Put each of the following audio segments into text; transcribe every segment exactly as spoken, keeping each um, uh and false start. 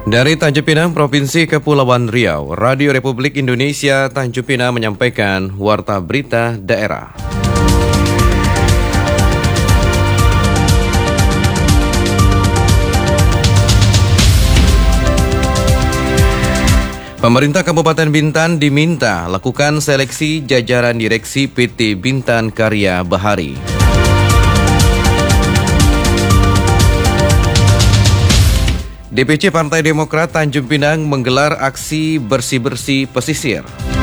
Dari Tanjung Pinang, Provinsi Kepulauan Riau, Radio Republik Indonesia Tanjung Pinang menyampaikan Warta Berita Daerah. Pemerintah Kabupaten Bintan diminta lakukan seleksi jajaran direksi P T Bintan Karya Bahari. D P C Partai Demokrat Tanjung Pinang menggelar aksi bersih-bersih pesisir.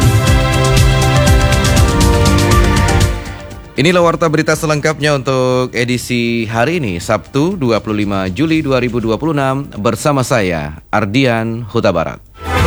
Inilah warta berita selengkapnya untuk edisi hari ini, Sabtu dua puluh lima Juli dua ribu dua puluh enam, bersama saya, Ardian Huta Barat.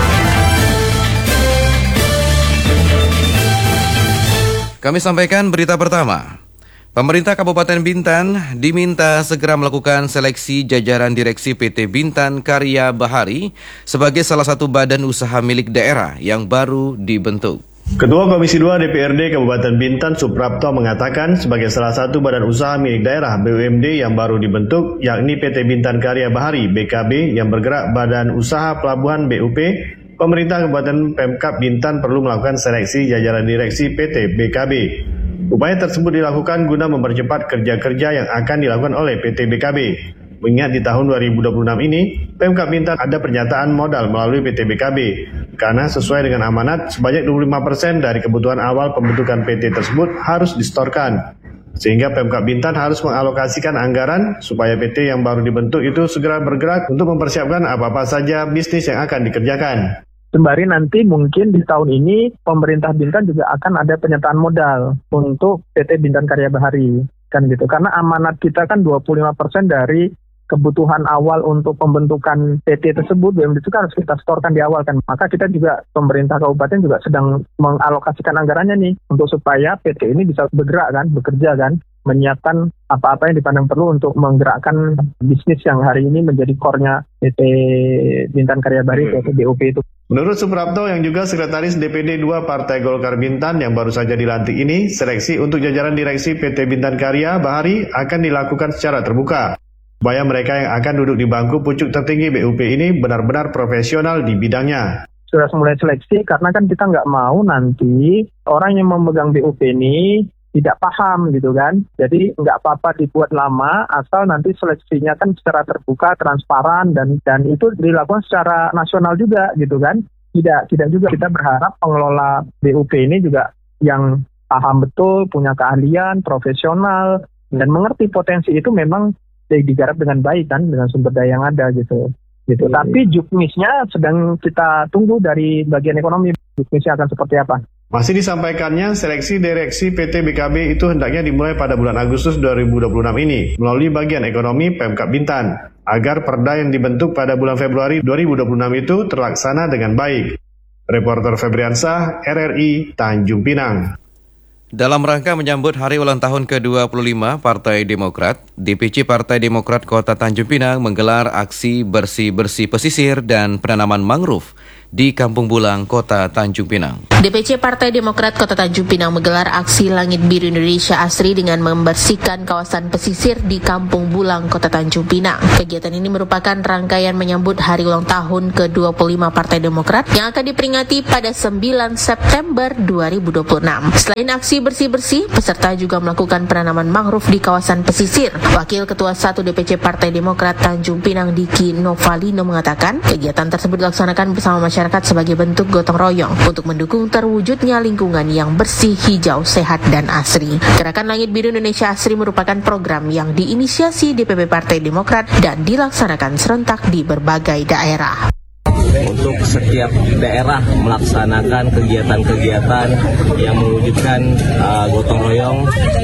Kami sampaikan berita pertama. Pemerintah Kabupaten Bintan diminta segera melakukan seleksi jajaran direksi P T Bintan Karya Bahari sebagai salah satu badan usaha milik daerah yang baru dibentuk. Ketua Komisi dua D P R D Kabupaten Bintan Suprapto mengatakan sebagai salah satu badan usaha milik daerah B U M D yang baru dibentuk, yakni P T Bintan Karya Bahari B K B yang bergerak Badan Usaha Pelabuhan B U P, pemerintah Kabupaten Pemkab Bintan perlu melakukan seleksi jajaran direksi P T B K B. Upaya tersebut dilakukan guna mempercepat kerja-kerja yang akan dilakukan oleh P T B K B. Mengingat di tahun dua ribu dua puluh enam ini, Pemkab Bintan ada pernyataan modal melalui P T B K B. Karena sesuai dengan amanat, sebanyak dua puluh lima persen dari kebutuhan awal pembentukan P T tersebut harus disetorkan. Sehingga Pemkab Bintan harus mengalokasikan anggaran supaya P T yang baru dibentuk itu segera bergerak untuk mempersiapkan apa-apa saja bisnis yang akan dikerjakan. Sembari nanti mungkin di tahun ini pemerintah Bintan juga akan ada penyertaan modal untuk P T Bintan Karya Bahari, kan gitu. Karena amanat kita kan dua puluh lima persen dari kebutuhan awal untuk pembentukan P T tersebut, B U M D itu kan harus kita setorkan di awal kan. Maka kita juga, pemerintah kabupaten juga sedang mengalokasikan anggarannya nih untuk supaya P T ini bisa bergerak kan, bekerja kan, menyiapkan apa-apa yang dipandang perlu untuk menggerakkan bisnis yang hari ini menjadi core-nya P T Bintan Karya Bahari, P T B U P itu. Menurut Suprapto yang juga Sekretaris D P D dua Partai Golkar Bintan yang baru saja dilantik ini, seleksi untuk jajaran direksi P T Bintan Karya Bahari akan dilakukan secara terbuka. Supaya mereka yang akan duduk di bangku pucuk tertinggi B U P ini benar-benar profesional di bidangnya. Sudah mulai seleksi karena kan kita nggak mau nanti orang yang memegang B U P ini tidak paham gitu kan. Jadi nggak apa-apa dibuat lama asal nanti seleksinya kan secara terbuka, transparan dan dan itu dilakukan secara nasional juga gitu kan. Tidak tidak juga kita berharap pengelola B U P ini juga yang paham betul, punya keahlian, profesional dan mengerti potensi itu memang digarap dengan baik kan dengan sumber daya yang ada gitu. Gitu. Hmm. Tapi juknisnya sedang kita tunggu dari bagian ekonomi. Juknisnya akan seperti apa? Masih disampaikannya, seleksi direksi P T B K B itu hendaknya dimulai pada bulan Agustus dua ribu dua puluh enam ini melalui bagian ekonomi Pemkab Bintan agar perda yang dibentuk pada bulan Februari dua ribu dua puluh enam itu terlaksana dengan baik. Reporter Febriansah, R R I, Tanjung Pinang. Dalam rangka menyambut hari ulang tahun ke dua puluh lima Partai Demokrat, D P C Partai Demokrat Kota Tanjung Pinang menggelar aksi bersih-bersih pesisir dan penanaman mangrove di Kampung Bulang, Kota Tanjung Pinang. D P C Partai Demokrat Kota Tanjung Pinang menggelar aksi Langit Biru Indonesia Asri dengan membersihkan kawasan pesisir di Kampung Bulang, Kota Tanjung Pinang. Kegiatan ini merupakan rangkaian menyambut hari ulang tahun ke dua puluh lima Partai Demokrat yang akan diperingati pada sembilan September dua ribu dua puluh enam. Selain aksi bersih-bersih, peserta juga melakukan penanaman mangrove di kawasan pesisir. Wakil Ketua satu D P C Partai Demokrat Tanjung Pinang Diki Novalino mengatakan, kegiatan tersebut dilaksanakan bersama masyarakat sebagai bentuk gotong royong untuk mendukung terwujudnya lingkungan yang bersih, hijau, sehat, dan asri. Gerakan Langit Biru Indonesia Asri merupakan program yang diinisiasi D P P Partai Demokrat dan dilaksanakan serentak di berbagai daerah. Untuk setiap daerah melaksanakan kegiatan-kegiatan yang mewujudkan uh, gotong royong,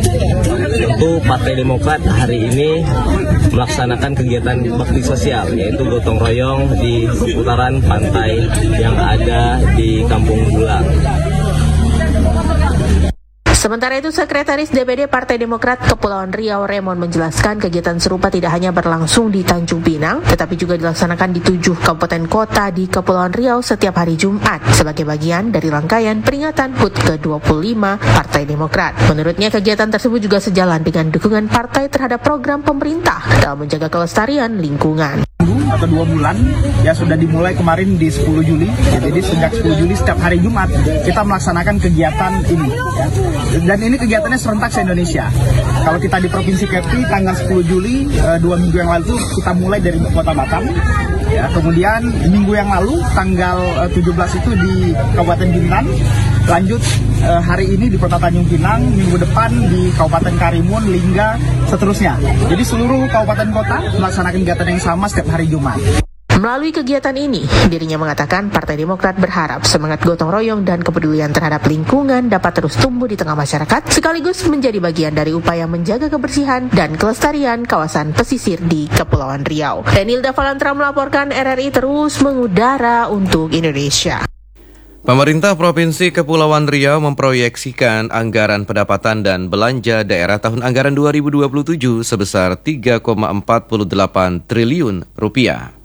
tentu Partai Demokrat hari ini melaksanakan kegiatan bakti sosial, yaitu gotong royong di seputaran pantai yang ada di Kampung Bulang. Sementara itu, Sekretaris D P D Partai Demokrat Kepulauan Riau Raymond menjelaskan kegiatan serupa tidak hanya berlangsung di Tanjung Pinang, tetapi juga dilaksanakan di tujuh kabupaten kota di Kepulauan Riau setiap hari Jumat sebagai bagian dari rangkaian peringatan H U T ke dua puluh lima Partai Demokrat. Menurutnya, kegiatan tersebut juga sejalan dengan dukungan partai terhadap program pemerintah dalam menjaga kelestarian lingkungan. lalu atau dua bulan ya sudah dimulai kemarin di sepuluh Juli. Ya, jadi sejak sepuluh Juli setiap hari Jumat kita melaksanakan kegiatan ini. Ya. Dan ini kegiatannya serentak se-Indonesia. Kalau kita di Provinsi Kepri tanggal sepuluh Juli eh, dua minggu yang lalu kita mulai dari Kota Batam. Ya, kemudian minggu yang lalu tanggal eh, tujuh belas itu di Kabupaten Bintan. Lanjut eh, hari ini di Kota Tanjung Pinang, minggu depan di Kabupaten Karimun, Lingga, seterusnya. Jadi seluruh kabupaten kota melaksanakan kegiatan yang sama setiap hari Jumat. Melalui kegiatan ini, dirinya mengatakan Partai Demokrat berharap semangat gotong royong dan kepedulian terhadap lingkungan dapat terus tumbuh di tengah masyarakat, sekaligus menjadi bagian dari upaya menjaga kebersihan dan kelestarian kawasan pesisir di Kepulauan Riau. Renilda Valantra melaporkan, R R I terus mengudara untuk Indonesia. Pemerintah Provinsi Kepulauan Riau memproyeksikan anggaran pendapatan dan belanja daerah tahun anggaran dua ribu dua puluh tujuh sebesar tiga koma empat delapan triliun rupiah.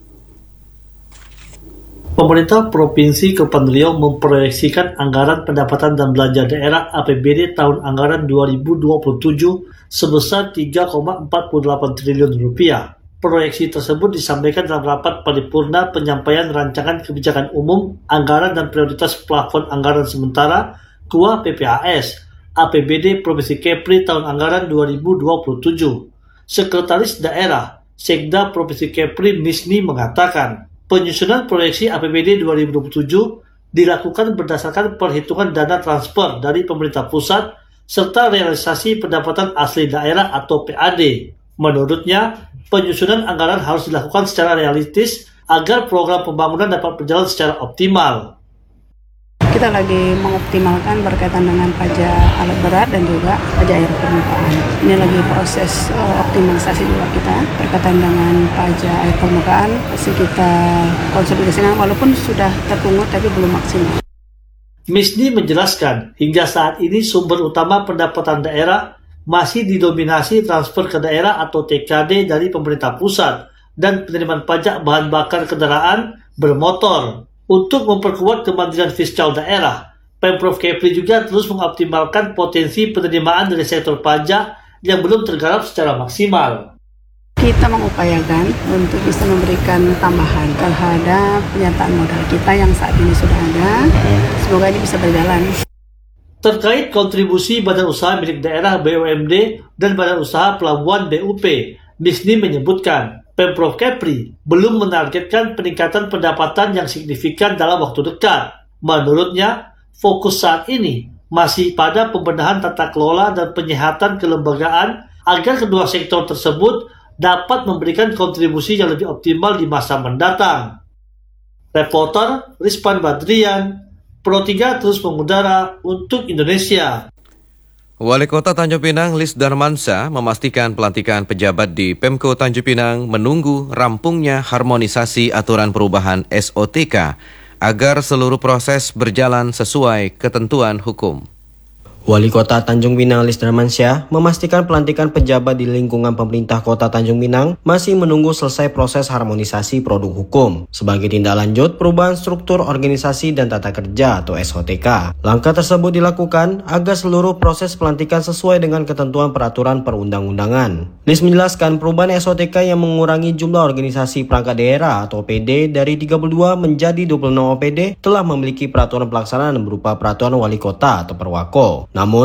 Pemerintah Provinsi Kepulauan Riau memproyeksikan anggaran pendapatan dan belanja daerah A P B D tahun anggaran dua ribu dua puluh tujuh sebesar tiga koma empat delapan triliun rupiah. Proyeksi tersebut disampaikan dalam rapat paripurna penyampaian rancangan kebijakan umum, anggaran dan prioritas plafon anggaran sementara K U A P P A S A P B D Provinsi Kepri tahun anggaran dua ribu dua puluh tujuh. Sekretaris Daerah Sekda Provinsi Kepri Misni mengatakan, penyusunan proyeksi A P B D dua ribu dua puluh tujuh dilakukan berdasarkan perhitungan dana transfer dari pemerintah pusat serta realisasi pendapatan asli daerah atau P A D. Menurutnya, penyusunan anggaran harus dilakukan secara realistis agar program pembangunan dapat berjalan secara optimal. Kita lagi mengoptimalkan berkaitan dengan pajak alat berat dan juga pajak air permukaan. Ini lagi proses uh, optimalisasi juga kita berkaitan dengan pajak air permukaan. Masih kita konsolidasikan walaupun sudah terpungut tapi belum maksimal. Misni menjelaskan, hingga saat ini sumber utama pendapatan daerah masih didominasi transfer ke daerah atau T K D dari pemerintah pusat dan penerimaan pajak bahan bakar kendaraan bermotor. Untuk memperkuat kemandirian fiskal daerah, Pemprov Kepri juga terus mengoptimalkan potensi penerimaan dari sektor pajak yang belum tergarap secara maksimal. Kita mengupayakan untuk bisa memberikan tambahan terhadap penyertaan modal kita yang saat ini sudah ada. Semoga ini bisa berjalan. Terkait kontribusi Badan Usaha Milik Daerah B U M D dan Badan Usaha Pelabuhan B U P, Misni menyebutkan Pemprov Kepri belum menargetkan peningkatan pendapatan yang signifikan dalam waktu dekat. Menurutnya, fokus saat ini masih pada pembenahan tata kelola dan penyehatan kelembagaan agar kedua sektor tersebut dapat memberikan kontribusi yang lebih optimal di masa mendatang. Reporter Rizpan Badrian, Pro tiga terus mengudara untuk Indonesia. Wali Kota Tanjung Pinang Lis Darmansyah memastikan pelantikan pejabat di Pemko Tanjung Pinang menunggu rampungnya harmonisasi aturan perubahan S O T K agar seluruh proses berjalan sesuai ketentuan hukum. Wali Kota Tanjung Pinang Lis Darmansyah memastikan pelantikan pejabat di lingkungan pemerintah Kota Tanjung Pinang masih menunggu selesai proses harmonisasi produk hukum sebagai tindak lanjut perubahan struktur organisasi dan tata kerja atau S O T K. Langkah tersebut dilakukan agar seluruh proses pelantikan sesuai dengan ketentuan peraturan perundang-undangan. Lis menjelaskan perubahan S O T K yang mengurangi jumlah organisasi perangkat daerah atau O P D dari tiga puluh dua menjadi dua puluh enam O P D telah memiliki peraturan pelaksanaan berupa peraturan wali kota atau perwako. Namun,